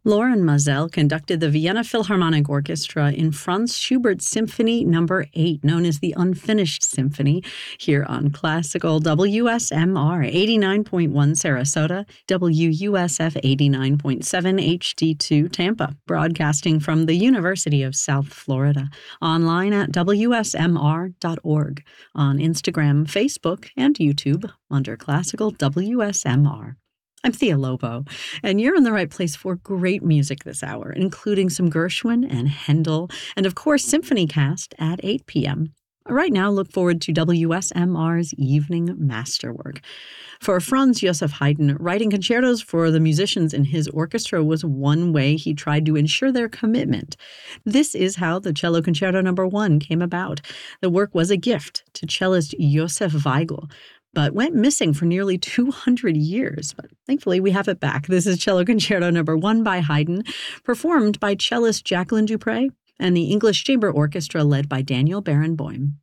Lauren Mazel conducted the Vienna Philharmonic Orchestra in Franz Schubert's Symphony No. 8, known as the Unfinished Symphony, here on Classical WSMR 89.1 Sarasota, WUSF 89.7 HD2 Tampa, broadcasting from the University of South Florida, online at WSMR.org, on Instagram, Facebook, and YouTube under Classical WSMR. I'm Thea Lobo, and you're in the right place for great music this hour, including some Gershwin and Handel, and of course, Symphony Cast at 8 p.m. Right now, look forward to WSMR's Evening Masterwork. For Franz Joseph Haydn, writing concertos for the musicians in his orchestra was one way he tried to ensure their commitment. This is how the Cello Concerto No. 1 came about. The work was a gift to cellist Josef Weigl, but went missing for nearly 200 years. But thankfully, we have it back. This is Cello Concerto No. 1 by Haydn, performed by cellist Jacqueline Dupre and the English Chamber Orchestra led by Daniel Barenboim.